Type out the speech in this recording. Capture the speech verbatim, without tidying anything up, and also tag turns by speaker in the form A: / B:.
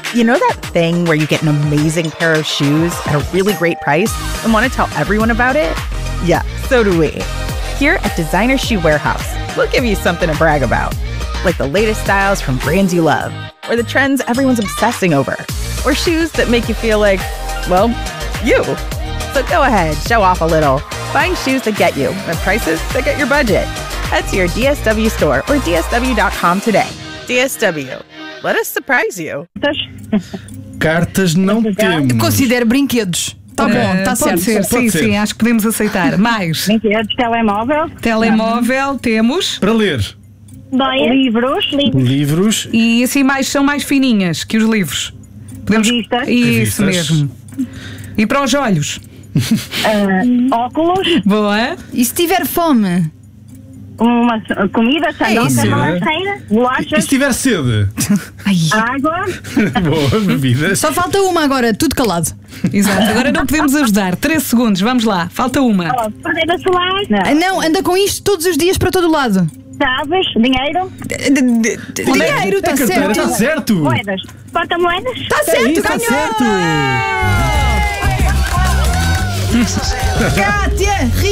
A: You know that thing where you get an amazing pair of shoes at a really great price and want to tell everyone about it? Yeah, so do we. Here at Designer Shoe Warehouse, we'll give you something to brag about. Like the latest styles from brands you love, or the trends everyone's obsessing over, or shoes that make you feel like, well, you. So go ahead, show off a little. Find shoes that get you at prices that get your budget. Head to your D S W store or D S W dot com today. D S W. Let us surprise you.
B: Cartas não temos.
C: Considero brinquedos. Tá bom,
D: Uh,
C: tá
D: pode
C: certo.
D: ser, sim,
B: Pode ser.
D: sim, acho que podemos aceitar. Mais.
E: Brinquedos, telemóvel,
D: Telemóvel, temos.
B: Para ler.
E: livros, livros,
B: Livros.
D: E assim mais são mais fininhas que os livros. Podemos...
E: Revistas.
D: Isso
B: Revistas.
D: mesmo. E para os olhos.
E: óculos,
D: Boa.
C: E se tiver fome?
E: uma comida, sandoca,
C: isso.
E: malanceira,
B: E
E: bolachas,
B: se tiver sede?
C: Ai,
E: água,
B: Boa, bebidas.
C: só falta uma agora, tudo calado.
D: Exato. Agora não podemos ajudar. três segundos, vamos lá. Falta uma.
E: correia solar,
C: Ah, não, anda com isto todos os dias para todo lado.
E: chaves, dinheiro,
C: Dinheiro, está
B: A carteira
C: certo.
B: está certo.
E: moedas, porta-moedas.
C: Está certo,
B: Está
C: ganhou!
B: certo.
C: Cátia,